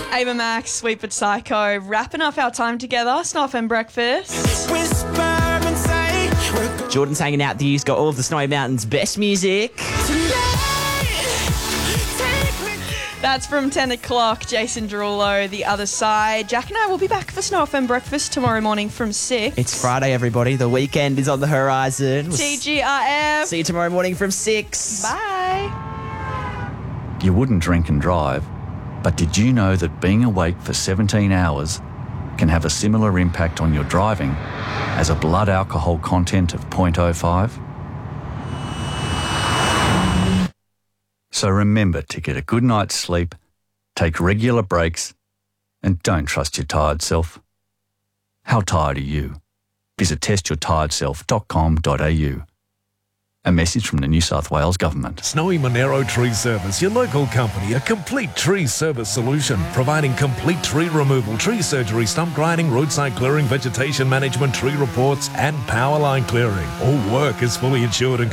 Ava Max, Sweet But Psycho, wrapping up our time together. Snuff and breakfast. Jordan's hanging out with you. He's got all of the Snowy Mountains' best music. That's from 10 o'clock. Jason Derulo, The Other Side. Jack and I will be back for Snow FM breakfast tomorrow morning from 6. It's Friday, everybody. The weekend is on the horizon. TGRF. See you tomorrow morning from 6. Bye. You wouldn't drink and drive, but did you know that being awake for 17 hours can have a similar impact on your driving as a blood alcohol content of 0.05? So remember to get a good night's sleep, take regular breaks, and don't trust your tired self. How tired are you? Visit testyourtiredself.com.au. A message from the New South Wales Government. Snowy Monero Tree Service, your local company, a complete tree service solution, providing complete tree removal, tree surgery, stump grinding, roadside clearing, vegetation management, tree reports, and power line clearing. All work is fully insured and